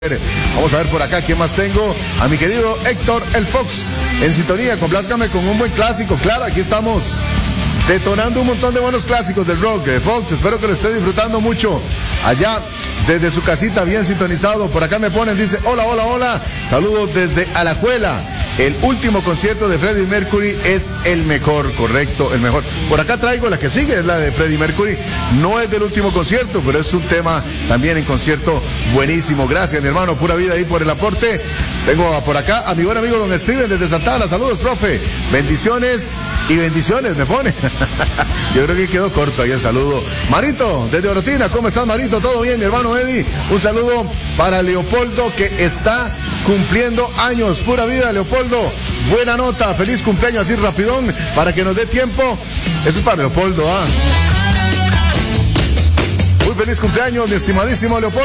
Vamos a ver por acá quién más tengo. A mi querido Héctor el Fox en sintonía. Complázcame con un buen clásico. Claro, aquí estamos detonando un montón de buenos clásicos del rock. Fox, espero que lo esté disfrutando mucho allá desde su casita, bien sintonizado. Por acá me ponen, dice: hola, hola, hola. Saludos desde Alajuela. El último concierto de Freddie Mercury es el mejor, correcto, el mejor. Por acá traigo la que sigue, es la de Freddie Mercury. No es del último concierto, pero es un tema también en concierto buenísimo. Gracias, mi hermano, pura vida ahí por el aporte. Tengo por acá a mi buen amigo don Steven desde Santa Ana. Saludos, profe. Bendiciones y bendiciones, me pone. Yo creo que quedó corto ahí el saludo. Marito, desde Orotina, ¿cómo estás, Marito? ¿Todo bien, mi hermano Eddie? Un saludo para Leopoldo, que está cumpliendo años. Pura vida, Leopoldo. Buena nota, feliz cumpleaños así rapidón, para que nos dé tiempo. Eso es para Leopoldo, Muy feliz cumpleaños, mi estimadísimo Leopoldo.